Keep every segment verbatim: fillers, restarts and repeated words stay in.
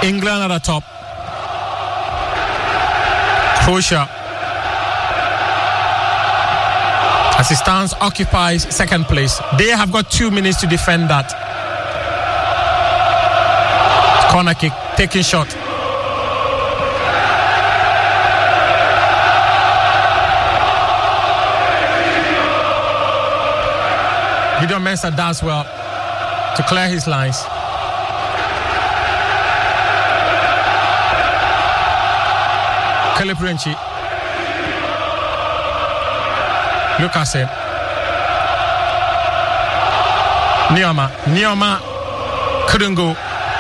England at the top. Croatia, as it stands, occupies second place. They have got two minutes to defend that. Corner kick, taking shot. Gideon Mensah does well to clear his lines. Caleb Renchi. Lukasen. Nioma. Nioma couldn't go.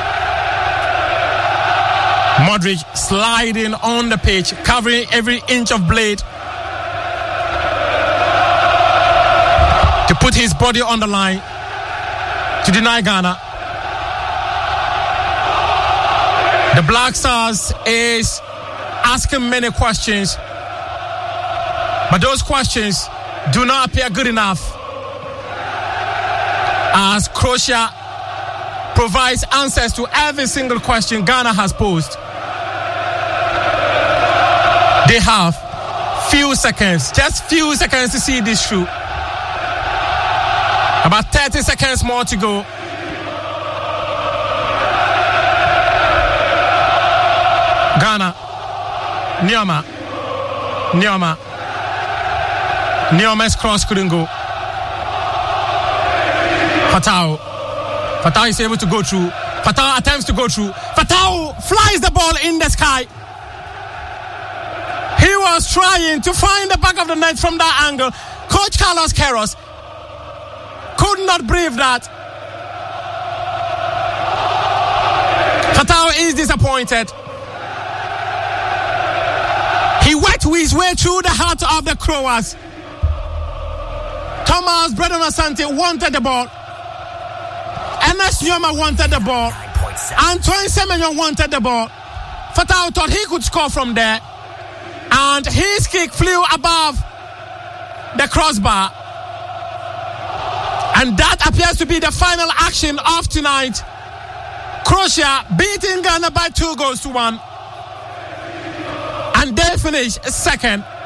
Modric sliding on the pitch, covering every inch of blade to put his body on the line to deny Ghana. The Black Stars is asking many questions, but those questions do not appear good enough as Croatia provides answers to every single question Ghana has posed. They have few seconds, just few seconds to see this through. About thirty seconds more to go. Ghana. Nioma. Nioma. Nioma's cross couldn't go. Fatau. Fatau is able to go through. Fatau attempts to go through. Fatau flies the ball in the sky. He was trying to find the back of the net from that angle. Coach Carlos Queiroz could not breathe that. Fatau is disappointed. He worked his way through the heart of the Croats. Thomas Bredon Asante wanted the ball. Ernest Nioma wanted the ball. Antoine Semenyo wanted the ball. Fatau thought he could score from there. And his kick flew above the crossbar. And that appears to be the final action of tonight. Croatia beating Ghana by two goals to one. And they finish second.